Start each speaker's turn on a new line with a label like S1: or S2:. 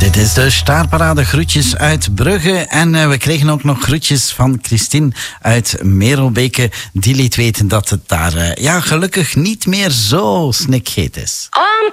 S1: Dit is de Staarparade. Groetjes uit Brugge. En we kregen ook nog groetjes van Christine uit Merelbeke. Die liet weten dat het daar gelukkig niet meer zo snikheet is.
S2: Om